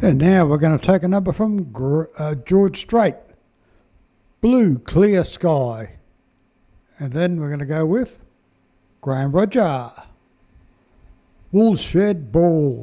And now we're going to take a number from George Strait, Blue Clear Sky. And then we're going to go with Graham Roger, Woolshed Ball.